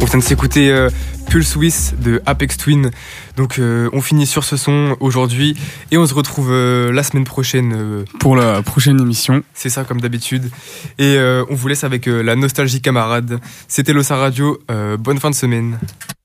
vient de s'écouter Pulse Wiss de Aphex Twin. Donc on finit sur ce son aujourd'hui et on se retrouve la semaine prochaine. Pour la prochaine émission. C'est ça comme d'habitude. Et on vous laisse avec la nostalgie camarade. C'était Losa Radio, bonne fin de semaine.